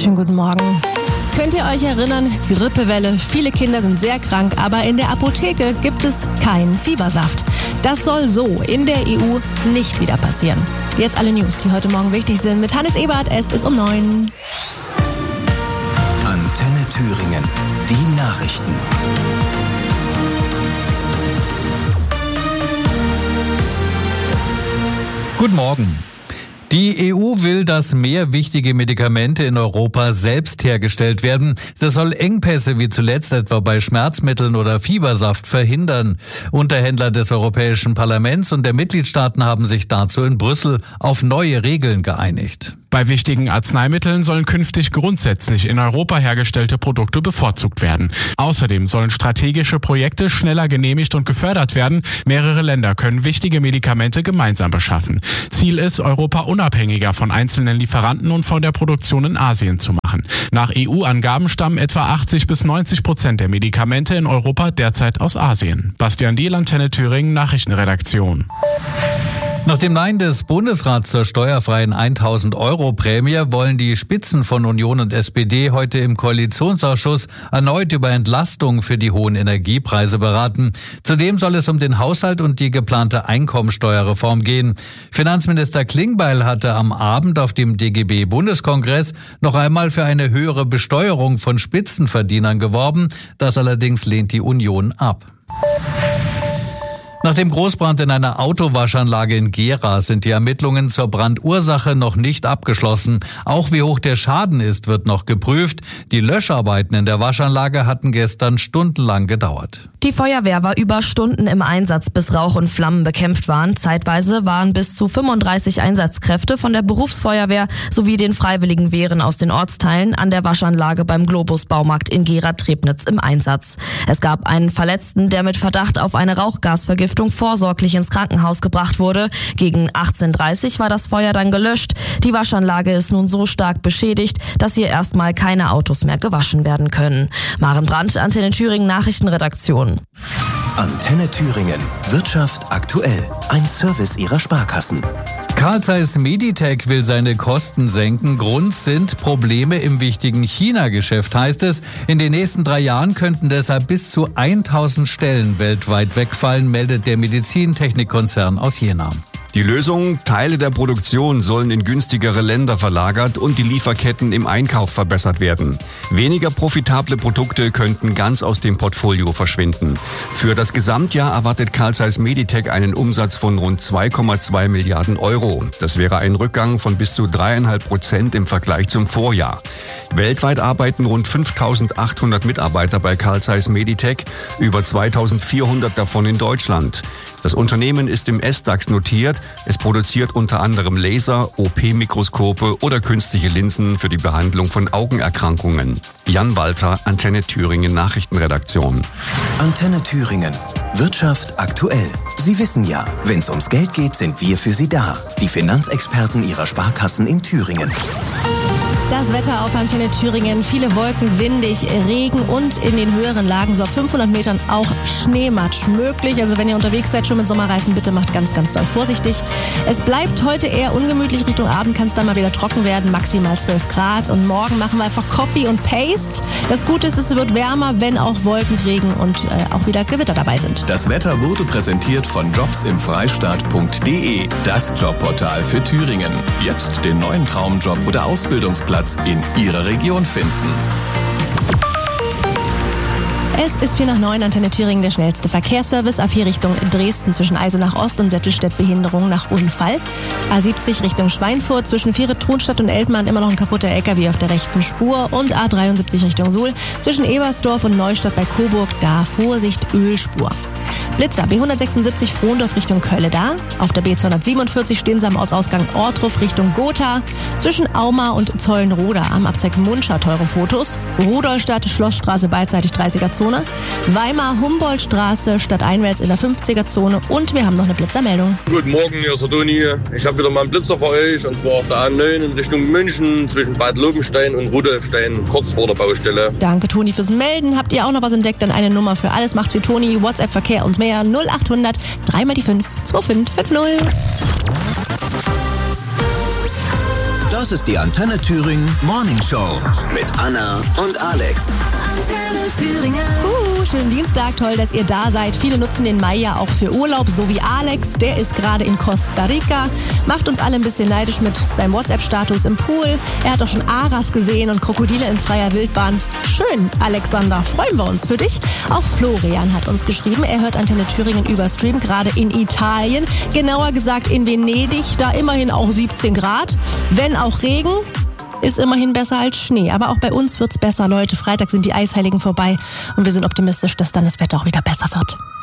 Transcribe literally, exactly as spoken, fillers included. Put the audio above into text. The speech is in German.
Schönen guten Morgen. Könnt ihr euch erinnern, Grippewelle, viele Kinder sind sehr krank, aber in der Apotheke gibt es keinen Fiebersaft. Das soll so in der E U nicht wieder passieren. Jetzt alle News, die heute Morgen wichtig sind, mit Hannes Ebert. Es ist um neun. Antenne Thüringen, die Nachrichten. Guten Morgen. Die E U will, dass mehr wichtige Medikamente in Europa selbst hergestellt werden. Das soll Engpässe wie zuletzt etwa bei Schmerzmitteln oder Fiebersaft verhindern. Unterhändler des Europäischen Parlaments und der Mitgliedstaaten haben sich dazu in Brüssel auf neue Regeln geeinigt. Bei wichtigen Arzneimitteln sollen künftig grundsätzlich in Europa hergestellte Produkte bevorzugt werden. Außerdem sollen strategische Projekte schneller genehmigt und gefördert werden. Mehrere Länder können wichtige Medikamente gemeinsam beschaffen. Ziel ist, Europa unabhängiger von einzelnen Lieferanten und von der Produktion in Asien zu machen. Nach E U-Angaben stammen etwa achtzig bis neunzig Prozent der Medikamente in Europa derzeit aus Asien. Bastian Diehl, Antenne Thüringen, Nachrichtenredaktion. Nach dem Nein des Bundesrats zur steuerfreien tausend Euro Prämie wollen die Spitzen von Union und S P D heute im Koalitionsausschuss erneut über Entlastungen für die hohen Energiepreise beraten. Zudem soll es um den Haushalt und die geplante Einkommensteuerreform gehen. Finanzminister Klingbeil hatte am Abend auf dem D G B-Bundeskongress noch einmal für eine höhere Besteuerung von Spitzenverdienern geworben. Das allerdings lehnt die Union ab. Nach dem Großbrand in einer Autowaschanlage in Gera sind die Ermittlungen zur Brandursache noch nicht abgeschlossen. Auch wie hoch der Schaden ist, wird noch geprüft. Die Löscharbeiten in der Waschanlage hatten gestern stundenlang gedauert. Die Feuerwehr war über Stunden im Einsatz, bis Rauch und Flammen bekämpft waren. Zeitweise waren bis zu fünfunddreißig Einsatzkräfte von der Berufsfeuerwehr sowie den freiwilligen Wehren aus den Ortsteilen an der Waschanlage beim Globus-Baumarkt in Gera-Trebnitz im Einsatz. Es gab einen Verletzten, der mit Verdacht auf eine Rauchgasvergiftung vorsorglich ins Krankenhaus gebracht wurde. Gegen achtzehn Uhr dreißig war das Feuer dann gelöscht. Die Waschanlage ist nun so stark beschädigt, dass hier erstmal keine Autos mehr gewaschen werden können. Maren Brandt, Antenne Thüringen, Nachrichtenredaktion. Antenne Thüringen. Wirtschaft aktuell. Ein Service ihrer Sparkassen. Carl Zeiss Meditec will seine Kosten senken. Grund sind Probleme im wichtigen China-Geschäft, heißt es. In den nächsten drei Jahren könnten deshalb bis zu tausend Stellen weltweit wegfallen, meldet der Medizintechnikkonzern aus Jena. Die Lösung: Teile der Produktion sollen in günstigere Länder verlagert und die Lieferketten im Einkauf verbessert werden. Weniger profitable Produkte könnten ganz aus dem Portfolio verschwinden. Für das Gesamtjahr erwartet Carl Zeiss Meditec einen Umsatz von rund zwei Komma zwei Milliarden Euro. Das wäre ein Rückgang von bis zu dreieinhalb Prozent im Vergleich zum Vorjahr. Weltweit arbeiten rund fünftausendachthundert Mitarbeiter bei Carl Zeiss Meditec, über zweitausendvierhundert davon in Deutschland. Das Unternehmen ist im S DAX notiert. Es produziert unter anderem Laser, O P-Mikroskope oder künstliche Linsen für die Behandlung von Augenerkrankungen. Jan Walter, Antenne Thüringen Nachrichtenredaktion. Antenne Thüringen. Wirtschaft aktuell. Sie wissen ja, wenn es ums Geld geht, sind wir für Sie da. Die Finanzexperten Ihrer Sparkassen in Thüringen. Das Wetter auf Antenne Thüringen, viele Wolken, windig, Regen und in den höheren Lagen so auf fünfhundert Metern auch Schneematsch möglich. Also wenn ihr unterwegs seid schon mit Sommerreifen, bitte macht ganz, ganz doll vorsichtig. Es bleibt heute eher ungemütlich, Richtung Abend kann es dann mal wieder trocken werden, maximal zwölf Grad. Und morgen machen wir einfach Copy und Paste. Das Gute ist, es wird wärmer, wenn auch Wolken, Regen und äh, auch wieder Gewitter dabei sind. Das Wetter wurde präsentiert von jobs im freistaat punkt de, das Jobportal für Thüringen. Jetzt den neuen Traumjob oder Ausbildungsplatz in Ihrer Region finden. Es ist vier nach neun, Antenne Thüringen, der schnellste Verkehrsservice. A vier Richtung Dresden zwischen Eisenach Ost und Settelstedt Behinderung nach Unfall. A siebzig Richtung Schweinfurt zwischen Viere, Thronstadt und Eltmann immer noch ein kaputter L K W auf der rechten Spur. Und A dreiundsiebzig Richtung Suhl zwischen Ebersdorf und Neustadt bei Coburg, da Vorsicht Ölspur. Blitzer, B hundertsechsundsiebzig Frohndorf Richtung Kölle da. Auf der B zweihundertsiebenundvierzig stehen sie am Ortsausgang Ortruf Richtung Gotha. Zwischen Auma und Zollenroda am Abzweig Mundscha teure Fotos. Rudolstadt, Schlossstraße beidseitig dreißiger Zone. Weimar, Humboldtstraße, Stadteinwärts in der fünfziger Zone. Und wir haben noch eine Blitzermeldung. Guten Morgen, hier ist der Toni. Ich habe wieder mal einen Blitzer für euch. Und zwar auf der A neun in Richtung München zwischen Bad Lobenstein und Rudolfstein, kurz vor der Baustelle. Danke, Toni, fürs Melden. Habt ihr auch noch was entdeckt? Dann eine Nummer für alles. Macht's wie Toni. WhatsApp, Verkehr und mehr. null achthundert drei mal die fünf zwei fünf fünf null. Das ist die Antenne Thüringen Morning Show mit Anna und Alex. Antenne Thüringen. Uh, schönen Dienstag, toll, dass ihr da seid. Viele nutzen den Mai ja auch für Urlaub, so wie Alex. Der ist gerade in Costa Rica, macht uns alle ein bisschen neidisch mit seinem WhatsApp-Status im Pool. Er hat auch schon Aras gesehen und Krokodile in freier Wildbahn. Schön, Alexander, freuen wir uns für dich. Auch Florian hat uns geschrieben, er hört Antenne Thüringen über Stream, gerade in Italien. Genauer gesagt in Venedig, da immerhin auch siebzehn Grad. Wenn auch Regen, ist immerhin besser als Schnee. Aber auch bei uns wird's besser, Leute. Freitag sind die Eisheiligen vorbei und wir sind optimistisch, dass dann das Wetter auch wieder besser wird.